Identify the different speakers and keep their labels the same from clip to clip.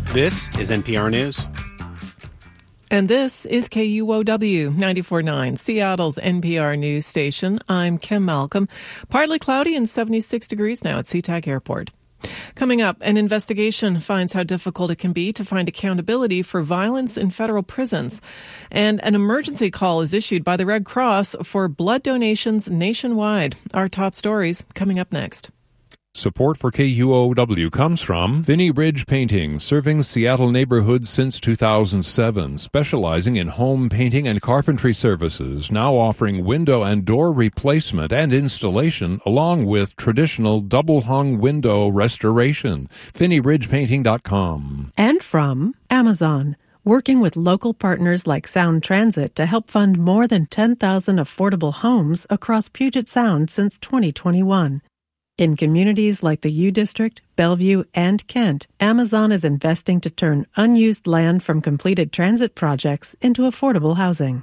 Speaker 1: This is NPR News.
Speaker 2: And this is KUOW 94.9, Seattle's NPR news station. I'm Kim Malcolm. Partly cloudy and 76 degrees now at SeaTac Airport. Coming up, an investigation finds how difficult it can be to find accountability for violence in federal prisons. And an emergency call is issued by the Red Cross for blood donations nationwide. Our top stories coming up next.
Speaker 3: Support for KUOW comes from Finney Ridge Painting, serving Seattle neighborhoods since 2007, specializing in home painting and carpentry services, now offering window and door replacement and installation, along with traditional double-hung window restoration. FinneyRidgePainting.com.
Speaker 4: And from Amazon, working with local partners like Sound Transit to help fund more than 10,000 affordable homes across Puget Sound since 2021. In communities like the U District, Bellevue, and Kent, Amazon is investing to turn unused land from completed transit projects into affordable housing.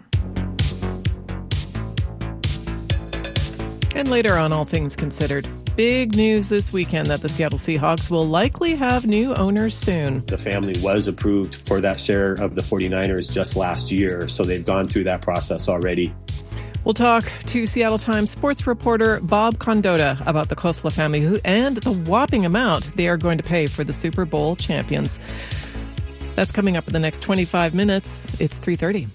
Speaker 2: And later on, All Things Considered. Big news this weekend that the Seattle Seahawks will likely have new owners soon.
Speaker 5: The family was approved for that share of the 49ers just last year, so they've gone through that process already.
Speaker 2: We'll talk to Seattle Times sports reporter Bob Condotta about the Khosla family and the whopping amount they are going to pay for the Super Bowl champions. That's coming up in the next 25 minutes. It's 3:30.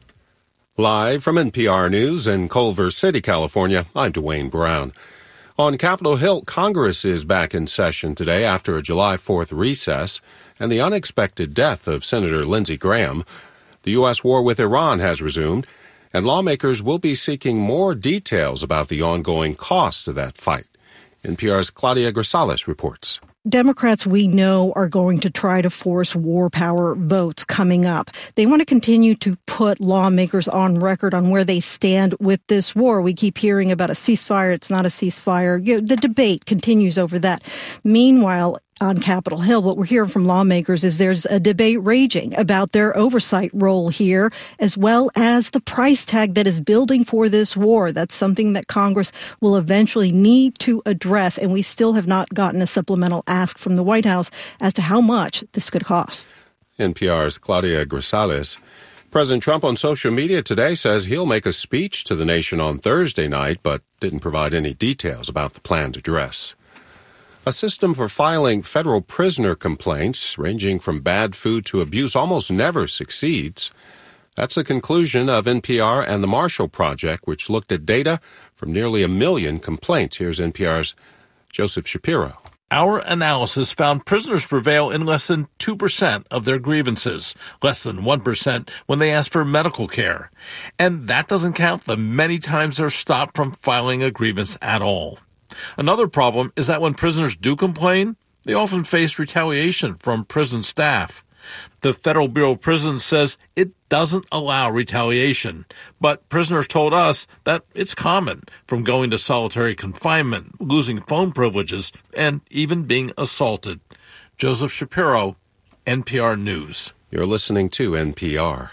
Speaker 6: Live from NPR News in Culver City, California, I'm Dwayne Brown. On Capitol Hill, Congress is back in session today after a July 4th recess and the unexpected death of Senator Lindsey Graham. The U.S. war with Iran has resumed, and lawmakers will be seeking more details about the ongoing cost of that fight. NPR's Claudia Grisales reports.
Speaker 7: Democrats, we know, are going to try to force war power votes coming up. They want to continue to put lawmakers on record on where they stand with this war. We keep hearing about a ceasefire. It's not a ceasefire. The debate continues over that. Meanwhile, on Capitol Hill, what we're hearing from lawmakers is there's a debate raging about their oversight role here, as well as the price tag that is building for this war. That's something that Congress will eventually need to address, and we still have not gotten a supplemental ask from the White House as to how much this could cost.
Speaker 6: NPR's Claudia Grisales. President Trump on social media today says he'll make a speech to the nation on Thursday night, but didn't provide any details about the planned address. A system for filing federal prisoner complaints, ranging from bad food to abuse, almost never succeeds. That's the conclusion of NPR and the Marshall Project, which looked at data from nearly 1 million complaints. Here's NPR's Joseph Shapiro.
Speaker 8: Our analysis found prisoners prevail in less than 2% of their grievances, less than 1% when they ask for medical care. And that doesn't count the many times they're stopped from filing a grievance at all. Another problem is that when prisoners do complain, they often face retaliation from prison staff. The Federal Bureau of Prisons says it doesn't allow retaliation, but prisoners told us that it's common, from going to solitary confinement, losing phone privileges, and even being assaulted. Joseph Shapiro, NPR News.
Speaker 6: You're listening to NPR.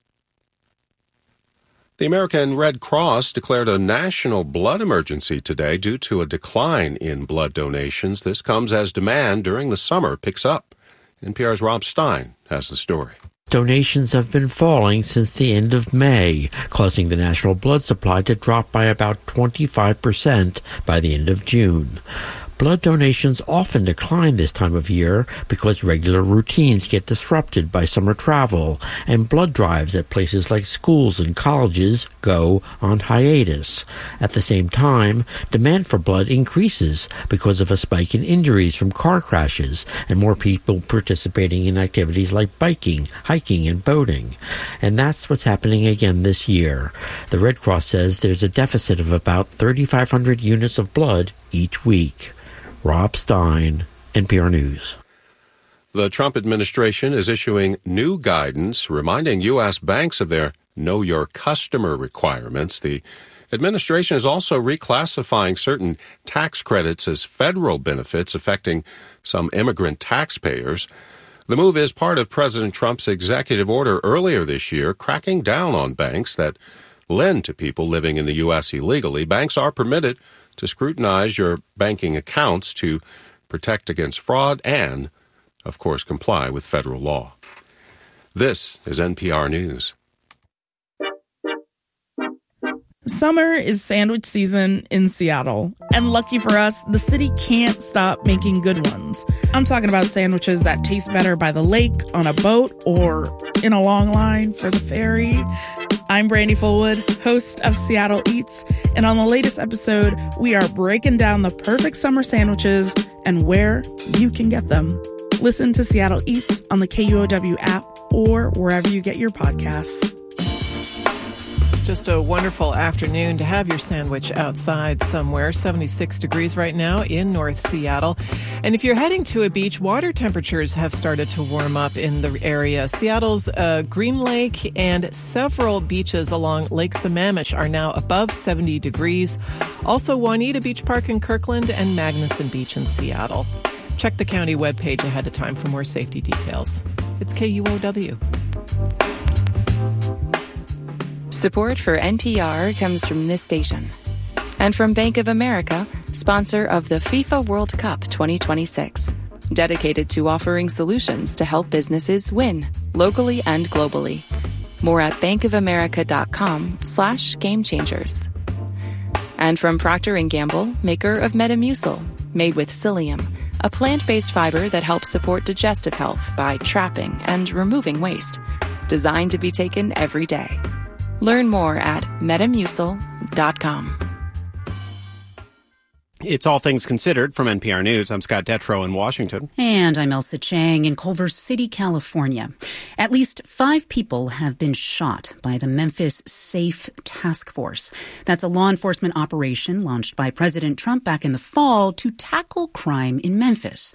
Speaker 6: The American Red Cross declared a national blood emergency today due to a decline in blood donations. This comes as demand during the summer picks up. NPR's Rob Stein has the story.
Speaker 9: Donations have been falling since the end of May, causing the national blood supply to drop by about 25% by the end of June. Blood donations often decline this time of year because regular routines get disrupted by summer travel, and blood drives at places like schools and colleges go on hiatus. At the same time, demand for blood increases because of a spike in injuries from car crashes and more people participating in activities like biking, hiking, and boating. And that's what's happening again this year. The Red Cross says there's a deficit of about 3,500 units of blood each week. Rob Stein, NPR News.
Speaker 6: The Trump administration is issuing new guidance reminding U.S. banks of their Know Your Customer requirements. The administration is also reclassifying certain tax credits as federal benefits affecting some immigrant taxpayers. The move is part of President Trump's executive order earlier this year cracking down on banks that lend to people living in the U.S. illegally. Banks are permitted to scrutinize your banking accounts to protect against fraud and of course, comply with federal law. This is NPR News.
Speaker 1: Summer is sandwich season in Seattle, and lucky for us, the city can't stop making good ones. I'm talking about sandwiches that taste better by the lake, on a boat, or in a long line for the ferry. I'm Brandy Fullwood, host of Seattle Eats, and on the latest episode, we are breaking down the perfect summer sandwiches and where you can get them. Listen to Seattle Eats on the KUOW app or wherever you get your podcasts.
Speaker 2: Just a wonderful afternoon to have your sandwich outside somewhere. 76 degrees right now in North Seattle. And if you're heading to a beach, water temperatures have started to warm up in the area. Seattle's Green Lake and several beaches along Lake Sammamish are now above 70 degrees. Also, Juanita Beach Park in Kirkland and Magnuson Beach in Seattle. Check the county webpage ahead of time for more safety details. It's KUOW.
Speaker 10: Support for NPR comes from this station and from Bank of America, sponsor of the FIFA World Cup 2026, dedicated to offering solutions to help businesses win locally and globally. More at bankofamerica.com/gamechangers. And from Procter & Gamble, maker of Metamucil, made with psyllium, a plant-based fiber that helps support digestive health by trapping and removing waste, designed to be taken every day. Learn more at Metamucil.com.
Speaker 11: It's All Things Considered from NPR News. I'm Scott Detrow in Washington.
Speaker 12: And I'm Elsa Chang in Culver City, California. At least 5 people have been shot by the Memphis SAFE Task Force. That's a law enforcement operation launched by President Trump back in the fall to tackle crime in Memphis.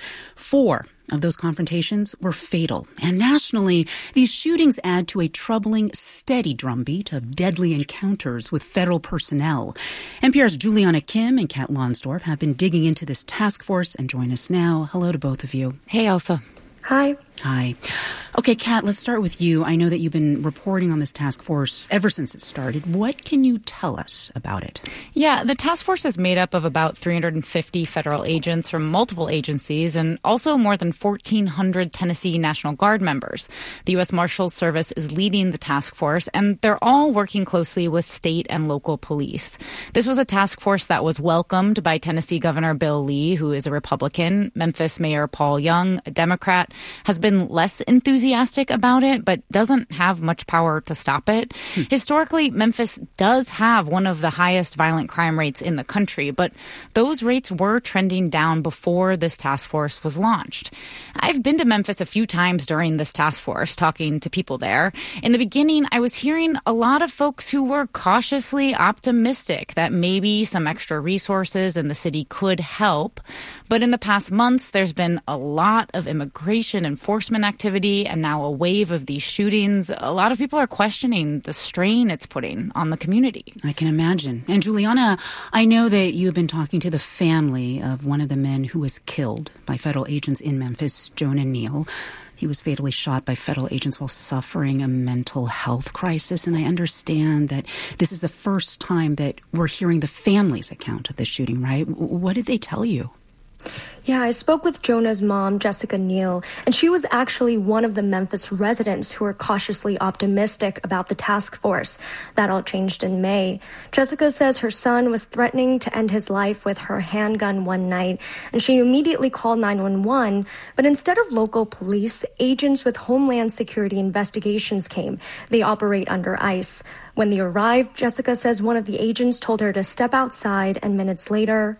Speaker 12: 4 of those confrontations were fatal. And nationally, these shootings add to a troubling, steady drumbeat of deadly encounters with federal personnel. NPR's Juliana Kim and Kat Lonsdorf have been digging into this task force and join us now. Hello to both of you.
Speaker 10: Hey, Elsa.
Speaker 13: Hi.
Speaker 12: Hi. Okay, Kat, let's start with you. I know that you've been reporting on this task force ever since it started. What can you tell us about it?
Speaker 13: Yeah, the task force is made up of about 350 federal agents from multiple agencies and also more than 1,400 Tennessee National Guard members. The U.S. Marshals Service is leading the task force, and they're all working closely with state and local police. This was a task force that was welcomed by Tennessee Governor Bill Lee, who is a Republican. Memphis Mayor Paul Young, a Democrat, has been less enthusiastic about it, but doesn't have much power to stop it. Historically, Memphis does have one of the highest violent crime rates in the country, but those rates were trending down before this task force was launched. I've been to Memphis a few times during this task force, talking to people there. In the beginning, I was hearing a lot of folks who were cautiously optimistic that maybe some extra resources in the city could help. But in the past months, there's been a lot of immigration enforcement activity and now a wave of these shootings. A lot of people are questioning the strain it's putting on the community.
Speaker 12: I can imagine. And Juliana, I know that you've been talking to the family of one of the men who was killed by federal agents in Memphis, Jonah Neal. He was fatally shot by federal agents while suffering a mental health crisis. And I understand that this is the first time that we're hearing the family's account of this shooting, right? What did they tell you?
Speaker 14: Yeah, I spoke with Jonah's mom, Jessica Neal, and she was actually one of the Memphis residents who were cautiously optimistic about the task force. That all changed in May. Jessica says her son was threatening to end his life with her handgun one night, and she immediately called 911, but instead of local police, agents with Homeland Security investigations came. They operate under ICE. When they arrived, Jessica says one of the agents told her to step outside, and minutes later,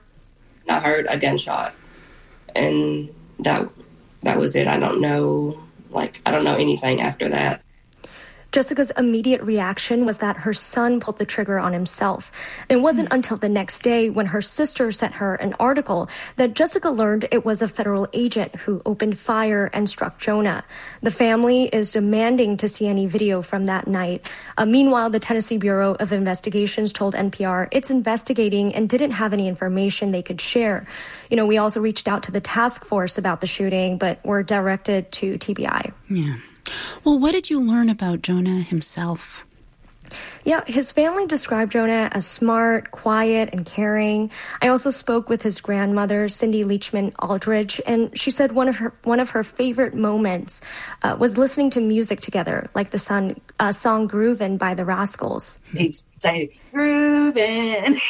Speaker 15: I heard a gunshot, and that was it. I don't know anything after that.
Speaker 14: Jessica's immediate reaction was that her son pulled the trigger on himself. It wasn't until the next day when her sister sent her an article that Jessica learned it was a federal agent who opened fire and struck Jonah. The family is demanding to see any video from that night. Meanwhile, the Tennessee Bureau of Investigations told NPR it's investigating and didn't have any information they could share. We also reached out to the task force about the shooting, but were directed to TBI.
Speaker 12: Yeah. Well, what did you learn about Jonah himself?
Speaker 14: Yeah, his family described Jonah as smart, quiet, and caring. I also spoke with his grandmother, Cindy Leachman Aldridge, and she said one of her favorite moments was listening to music together, like the song "Groovin'" by the Rascals.
Speaker 16: He'd say, "Groovin'."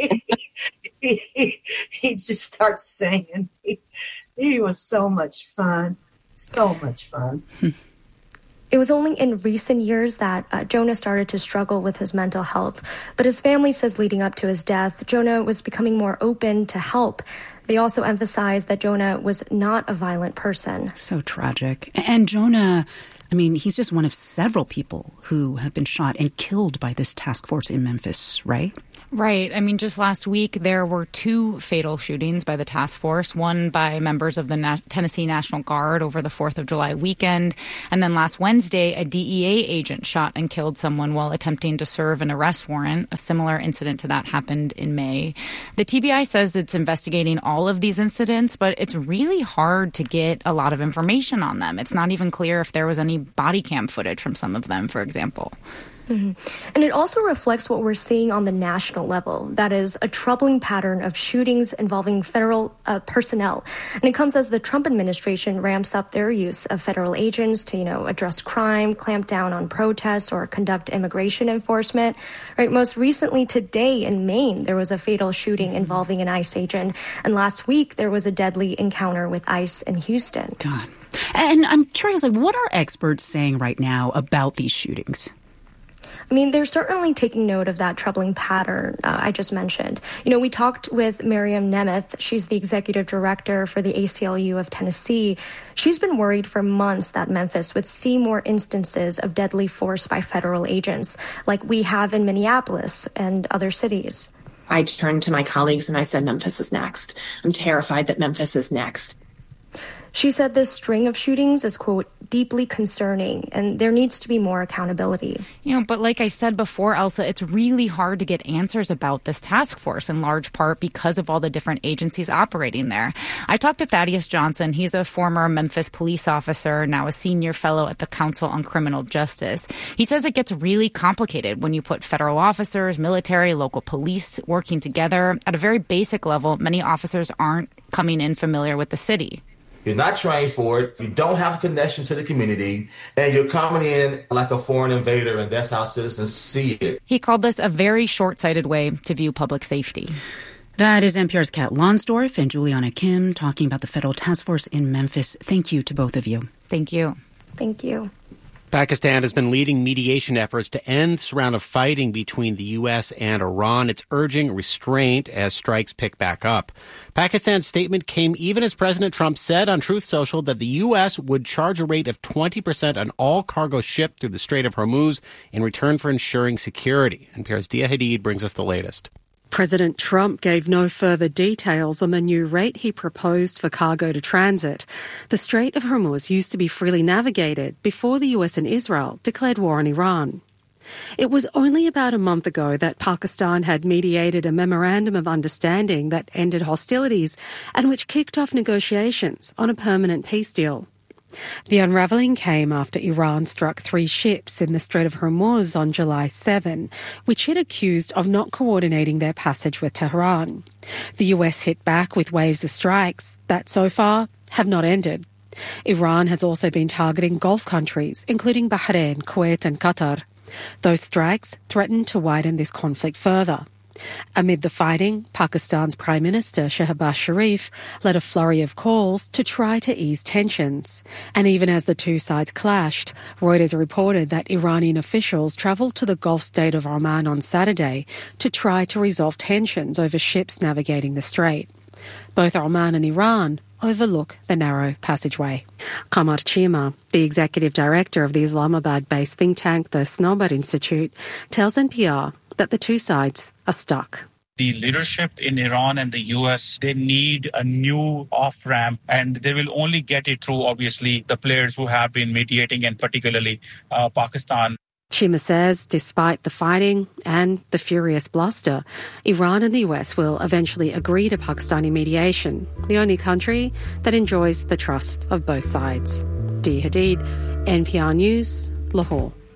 Speaker 16: He'd just start singing. He was so much fun. So much fun.
Speaker 14: It was only in recent years that Jonah started to struggle with his mental health. But his family says leading up to his death, Jonah was becoming more open to help. They also emphasized that Jonah was not a violent person.
Speaker 12: So tragic. And Jonah, I mean, he's just one of several people who have been shot and killed by this task force in Memphis, right?
Speaker 13: Right. I mean, just last week, there were 2 fatal shootings by the task force, one by members of the Tennessee National Guard over the 4th of July weekend. And then last Wednesday, a DEA agent shot and killed someone while attempting to serve an arrest warrant. A similar incident to that happened in May. The TBI says it's investigating all of these incidents, but it's really hard to get a lot of information on them. It's not even clear if there was any body cam footage from some of them, for example.
Speaker 14: Mm-hmm. And it also reflects what we're seeing on the national level. That is a troubling pattern of shootings involving federal personnel. And it comes as the Trump administration ramps up their use of federal agents to, address crime, clamp down on protests, or conduct immigration enforcement. Right. Most recently today in Maine, there was a fatal shooting involving an ICE agent. And last week, there was a deadly encounter with ICE in Houston.
Speaker 12: God. And I'm curious, what are experts saying right now about these shootings?
Speaker 14: I mean, they're certainly taking note of that troubling pattern I just mentioned. We talked with Miriam Nemeth. She's the executive director for the ACLU of Tennessee. She's been worried for months that Memphis would see more instances of deadly force by federal agents, like we have in Minneapolis and other cities.
Speaker 17: I turned to my colleagues and I said, Memphis is next. I'm terrified that Memphis is next.
Speaker 14: She said this string of shootings is, quote, deeply concerning, and there needs to be more accountability.
Speaker 13: But like I said before, Elsa, it's really hard to get answers about this task force, in large part because of all the different agencies operating there. I talked to Thaddeus Johnson. He's a former Memphis police officer, now a senior fellow at the Council on Criminal Justice. He says it gets really complicated when you put federal officers, military, local police working together. At a very basic level, many officers aren't coming in familiar with the city.
Speaker 18: You're not trained for it. You don't have a connection to the community, and you're coming in like a foreign invader, and that's how citizens see it.
Speaker 13: He called this a very short-sighted way to view public safety.
Speaker 12: That is NPR's Kat Lonsdorf and Juliana Kim talking about the federal task force in Memphis. Thank you to both of you.
Speaker 13: Thank you.
Speaker 14: Thank you.
Speaker 11: Pakistan has been leading mediation efforts to end this round of fighting between the U.S. and Iran. It's urging restraint as strikes pick back up. Pakistan's statement came even as President Trump said on Truth Social that the U.S. would charge a rate of 20% on all cargo shipped through the Strait of Hormuz in return for ensuring security. NPR's Dia Hadid brings us the latest.
Speaker 4: President Trump gave no further details on the new rate he proposed for cargo to transit. The Strait of Hormuz used to be freely navigated before the US and Israel declared war on Iran. It was only about a month ago that Pakistan had mediated a memorandum of understanding that ended hostilities and which kicked off negotiations on a permanent peace deal. The unravelling came after Iran struck 3 ships in the Strait of Hormuz on July 7, which it accused of not coordinating their passage with Tehran. The US hit back with waves of strikes that so far have not ended. Iran has also been targeting Gulf countries, including Bahrain, Kuwait and Qatar. Those strikes threaten to widen this conflict further. Amid the fighting, Pakistan's Prime Minister Shehbaz Sharif led a flurry of calls to try to ease tensions. And even as the two sides clashed, Reuters reported that Iranian officials travelled to the Gulf state of Oman on Saturday to try to resolve tensions over ships navigating the strait. Both Oman and Iran overlook the narrow passageway. Qamar Chima, the executive director of the Islamabad-based think tank, the Snowbird Institute, tells NPR that the two sides are stuck.
Speaker 19: The leadership in Iran and the U.S., they need a new off-ramp, and they will only get it through, obviously, the players who have been mediating, and particularly Pakistan.
Speaker 4: Chima says despite the fighting and the furious bluster, Iran and the US will eventually agree to Pakistani mediation, the only country that enjoys the trust of both sides. Dia Hadid, NPR News, Lahore.